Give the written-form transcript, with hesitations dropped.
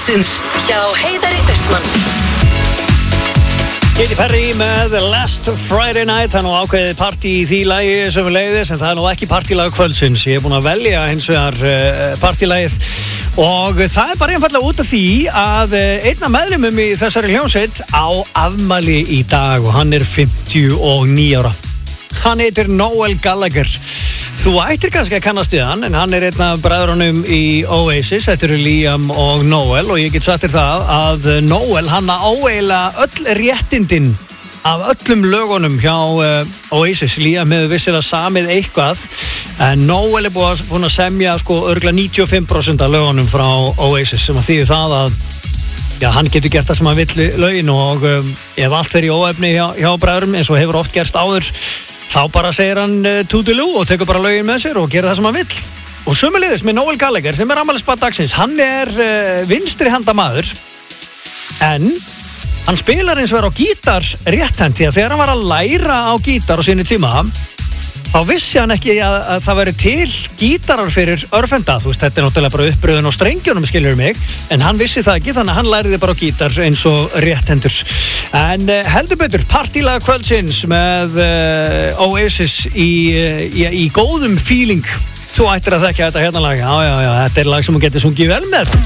kvöldsins hjá Heiðari Austmann. Katy Perry með Last Friday Night. Það er nú ákveðið partí í því lagi sem við leiðis, en það er nú ekki partílag kvöldsins. Ég er búin að velja hins vegar partílagið og það er bara einfallega út af því að einn af meðlimum í þessari hljómsveit á afmæli í dag og hann er 59 ára. Hann heitir Noel Gallagher. Þú ættir kannski að kannast við hann, en hann er einn af bræðrunum í Oasis. Þetta eru Liam og Noel og ég get sagt þér það að Noel, hann á eiginlega öll réttindin af öllum lögunum hjá Oasis. Liam hefur vissilega samið eitthvað, en Noel er búin að semja örugglega 95% af lögunum frá Oasis, sem að þýðir það að hann getur gert það sem hann vill lögin og ef allt verið í óefni hjá bræðrum eins og hefur oft gerst áður, þá bara segir hann toodaloo og tekur bara lögin með sér og gerir það sem hann vill. Og sömuleiðis með Noel Gallagher sem er afmælisbarn dagsins. Hann er vinstri handa maður, en hann spilar eins og er á gítar rétthent, því að þegar hann var að læra á gítar á sínu tíma, þá vissi hann ekki að það væri til gítarar fyrir örfenda. Þú veist, þetta er náttúrulega bara uppröðun á strengjunum, skilur mig, en hann vissi það ekki, þannig að hann læriði bara á gítar eins og rétthendur. En heldur betur, partílag kvöldsins með Oasis í góðum feeling. Þú ættir að þekka þetta hérna lag. Já, þetta er lag sem hún getur sungið vel með.